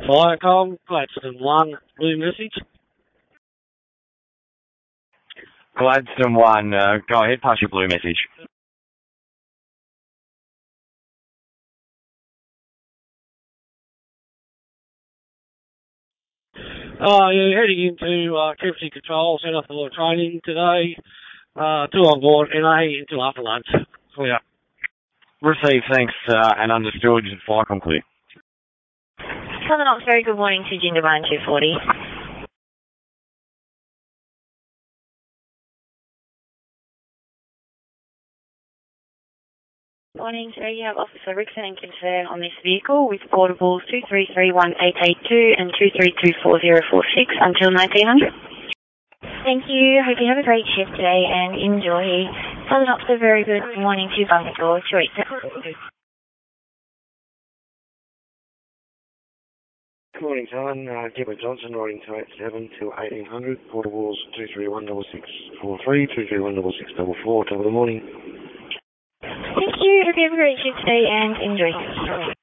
Viacom, Gladstone 1, blue message. Gladstone 1, go ahead, pass your blue message. You're heading into Temperature Control Centre for training today. 2 on board, NA until after lunch. Clear. Received, thanks, and understood. Viacom clear. Southern Oxbury, good morning to Ginger 240. Morning, sir. You have Officer Rickson and concern on this vehicle with portables 2331882 and 2324046 until 1900. Thank you. Hope you have a great shift today and enjoy. Southern Oxbury, very good morning to Bunker 287. Good morning, Southern. Gilbert Johnson, riding 287 to 1800. Portables 2316643, 2316644. Top of the morning. Thank you. Hope you have a great shift today and enjoy.